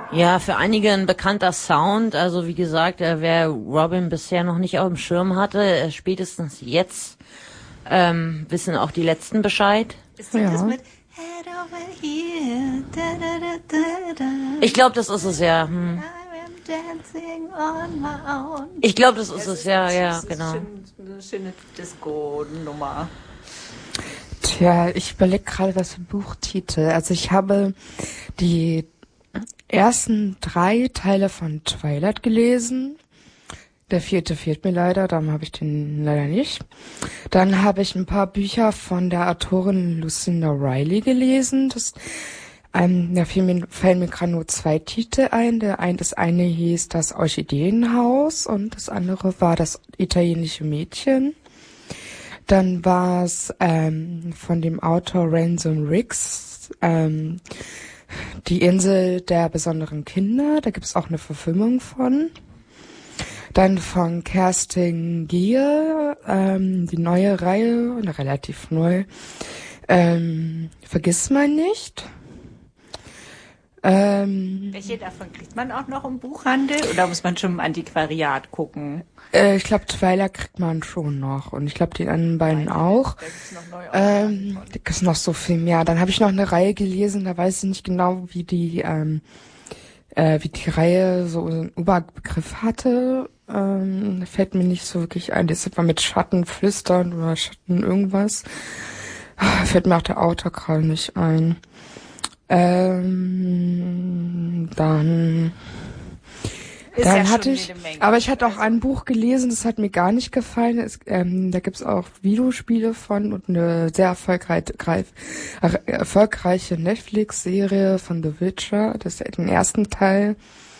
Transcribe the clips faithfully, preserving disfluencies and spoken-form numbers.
Ja, für einige ein bekannter Sound. Also wie gesagt, äh, wer Robin bisher noch nicht auf dem Schirm hatte, äh, spätestens jetzt ähm, wissen auch die Letzten Bescheid. Ist das ja. mit Head over here, da, da, da, da, da. Ich glaube, das ist es ja. Hm. Dancing on my own. Ich glaube, das ist es, ist ja, ein, ja, genau. Eine schöne Disco-Nummer. Tja, ich überlege gerade, was für Buchtitel. Also ich habe die ersten drei Teile von Twilight gelesen. Der vierte fehlt mir leider, darum habe ich den leider nicht. Dann habe ich ein paar Bücher von der Autorin Lucinda Riley gelesen. Das Ähm, da fallen mir, fallen mir gerade nur zwei Titel ein. Der ein, das eine hieß Das Orchideenhaus und das andere war Das italienische Mädchen. Dann war es ähm, von dem Autor Ransom Riggs ähm, Die Insel der besonderen Kinder. Da gibt es auch eine Verfilmung von. Dann von Kerstin Gier, ähm, die neue Reihe, eine relativ neu, ähm, Vergiss mal nicht. Ähm, Welche davon kriegt man auch noch im Buchhandel oder muss man schon im Antiquariat gucken? Äh, ich glaube, Twilight kriegt man schon noch und ich glaube, die anderen beiden Nein, auch. Da gibt's noch neue ähm, da gibt's noch so viel mehr. Dann habe ich noch eine Reihe gelesen, da weiß ich nicht genau, wie die ähm, äh, wie die Reihe so einen Oberbegriff hatte. Ähm, fällt mir nicht so wirklich ein. Das ist etwa mit Schatten flüstern oder Schatten irgendwas. Fällt mir auch der Autor gerade nicht ein. Ähm, dann, Ist dann ja hatte ich, aber ich hatte auch ein Buch gelesen, das hat mir gar nicht gefallen. Es, ähm, da gibt's auch Videospiele von und eine sehr erfolgreiche, erfolgreiche Netflix-Serie von The Witcher. Das ist den ersten Teil.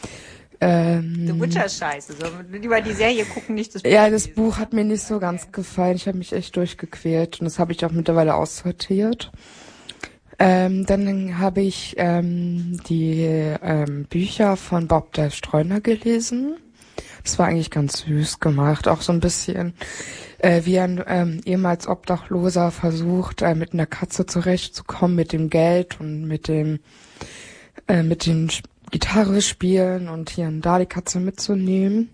Ähm, The Witcher ist scheiße. So, lieber die Serie gucken, nicht das Buch. Ja, das Buch hat mir nicht so okay. ganz gefallen. Ich habe mich echt durchgequält und das habe ich auch mittlerweile aussortiert. Ähm, dann habe ich ähm, die ähm, Bücher von Bob der Streuner gelesen. Das war eigentlich ganz süß gemacht. Auch so ein bisschen, äh, wie ein ähm, ehemals Obdachloser versucht, äh, mit einer Katze zurechtzukommen, mit dem Geld und mit dem äh, mit den Gitarre spielen und hier und da die Katze mitzunehmen.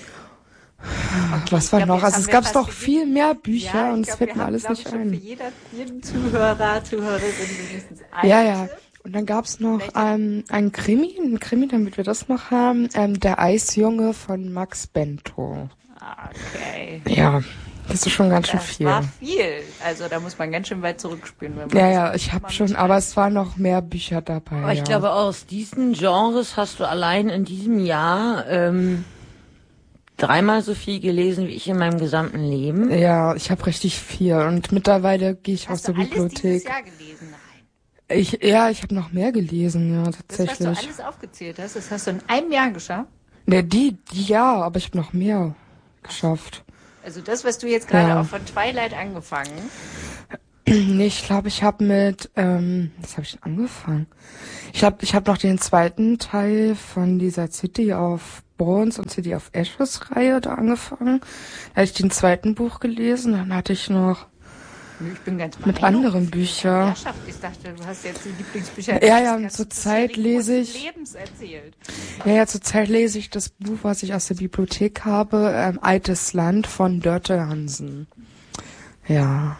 Okay, was war glaub, noch? Also es gab doch viel mehr Bücher ja, und es fällt mir alles nicht ein. Für jeder, jeden Zuhörer, Zuhörerin mindestens ein. Ja, ja. Und dann gab's noch ähm, ein Krimi, ein Krimi, damit wir das noch haben, ähm, Der Eisjunge von Max Bento. Okay. Ja, das ist schon ganz schön das viel. Das war viel. Also da muss man ganz schön weit zurückspielen. Wenn man ja, ja, ich habe schon, aber es waren noch mehr Bücher dabei. Aber ich ja. glaube, aus diesen Genres hast du allein in diesem Jahr ähm, dreimal so viel gelesen wie ich in meinem gesamten Leben. Ja, ich habe richtig viel und mittlerweile gehe ich hast aus der du Bibliothek. Alles dieses Jahr gelesen? Nein. Ich ja, ich habe noch mehr gelesen, ja, tatsächlich. Das, was du alles aufgezählt hast, das hast du in einem Jahr geschafft? Ne, die, die ja, aber ich habe noch mehr geschafft. Also das, was du jetzt gerade ja. auch von Twilight angefangen? Nee, ich glaube, ich habe mit, ähm, was habe ich denn angefangen? Ich habe ich hab noch den zweiten Teil von dieser City of Bones und City of Ashes Reihe da angefangen. Da hatte ich den zweiten Buch gelesen, dann hatte ich noch ich bin ganz mit anderen Büchern. Ich dachte, du hast jetzt die Lieblingsbücher. Ja, ja, zur Zeit lese ich. Lebens erzählt. Ja, ja, zur Zeit lese ich das Buch, was ich aus der Bibliothek habe, ähm, Altes Land von Dörte Hansen. Ja.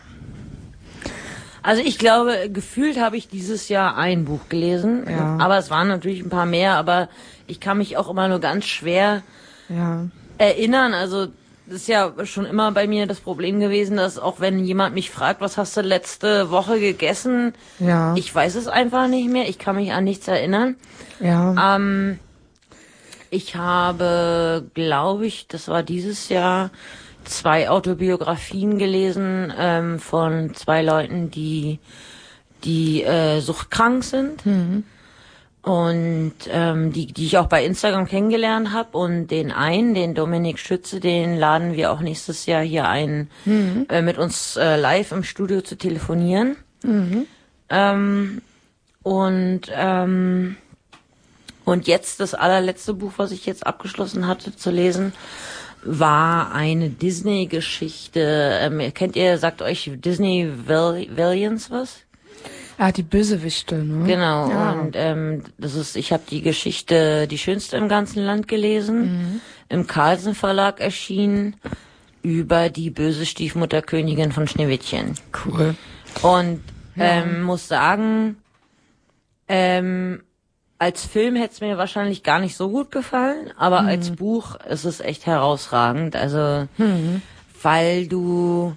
Also ich glaube, gefühlt habe ich dieses Jahr ein Buch gelesen, ja. aber es waren natürlich ein paar mehr, aber ich kann mich auch immer nur ganz schwer ja. erinnern. Also das ist ja schon immer bei mir das Problem gewesen, dass auch wenn jemand mich fragt, was hast du letzte Woche gegessen, ja. ich weiß es einfach nicht mehr, ich kann mich an nichts erinnern. Ja. Ähm, ich habe, glaube ich, das war dieses Jahr, zwei Autobiografien gelesen ähm, von zwei Leuten, die die äh, suchtkrank sind. Mhm. Und ähm, die, die ich auch bei Instagram kennengelernt habe. Und den einen, den Dominik Schütze, den laden wir auch nächstes Jahr hier ein, mhm. äh, mit uns äh, live im Studio zu telefonieren. Mhm. Ähm, und ähm, und jetzt das allerletzte Buch, was ich jetzt abgeschlossen hatte zu lesen, war eine Disney-Geschichte. Ähm, kennt ihr, sagt euch Disney Valiants was? Ah, die Bösewichte, ne? Genau, Ja. und ähm, das ist, ich habe die Geschichte Die schönste im ganzen Land gelesen, Mhm. im Carlsen Verlag erschienen, über die böse Stiefmutterkönigin von Schneewittchen. Cool. Und Ja. ähm, muss sagen, ähm, als Film hätte es mir wahrscheinlich gar nicht so gut gefallen, aber Mhm. als Buch ist es echt herausragend. Also, Mhm. weil du,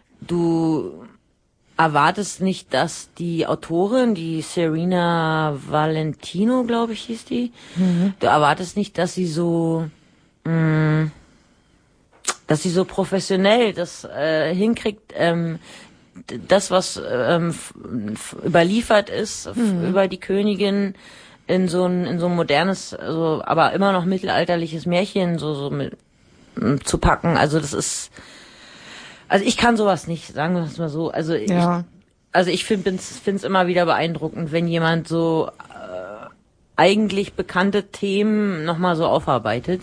du erwartest nicht, dass die Autorin, die Serena Valentino, glaube ich, hieß die, Mhm. du erwartest nicht, dass sie so, mh, dass sie so professionell das äh, hinkriegt, ähm, d- das, was ähm, f- f- überliefert ist f- Mhm. über die Königin in so ein in so ein modernes, also aber immer noch mittelalterliches Märchen so so mit m, zu packen. Also das ist, also ich kann sowas nicht, sagen wir es mal so. Also ich, Ja. also ich finde finde es immer wieder beeindruckend, wenn jemand so äh, eigentlich bekannte Themen nochmal so aufarbeitet.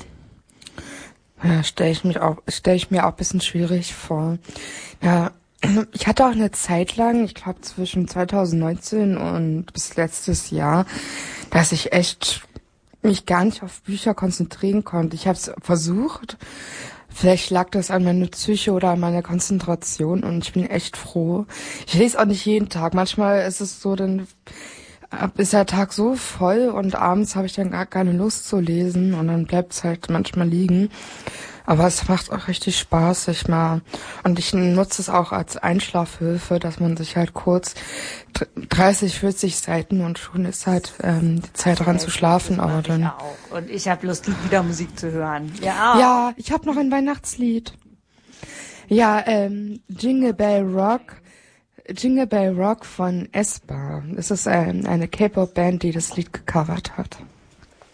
Ja, stelle ich mich auch, stelle ich mir auch ein bisschen schwierig vor. Ja, ich hatte auch eine Zeit lang, ich glaube zwischen zwanzig neunzehn und bis letztes Jahr, dass ich echt mich gar nicht auf Bücher konzentrieren konnte. Ich habe es versucht. Vielleicht lag das an meiner Psyche oder an meiner Konzentration und ich bin echt froh. Ich lese auch nicht jeden Tag. Manchmal ist es so, dann ist der Tag so voll und abends habe ich dann gar keine Lust zu lesen und dann bleibt es halt manchmal liegen. Aber es macht auch richtig Spaß, sich mal, und ich nutze es auch als Einschlafhilfe, dass man sich halt kurz dreißig, vierzig Seiten und schon ist halt ähm, die Zeit dran zu schlafen. Das Aber mach ich dann, auch. Und ich habe Lust, wieder Musik zu hören. Ja. ja, ich habe noch ein Weihnachtslied. Ja, ähm, Jingle Bell Rock. Jingle Bell Rock von Espa. Es ist ein, eine K-Pop-Band, die das Lied gecovert hat.